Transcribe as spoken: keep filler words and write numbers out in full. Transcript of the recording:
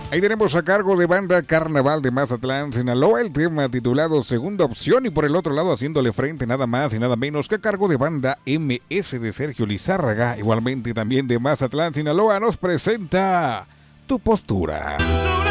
Ahí tenemos a cargo de Banda Carnaval de Mazatlán, Sinaloa, el tema titulado Segunda Opción, y por el otro lado haciéndole frente nada más y nada menos que a cargo de Banda M S de Sergio Lizárraga, igualmente también de Mazatlán, Sinaloa, nos presenta Tu Postura.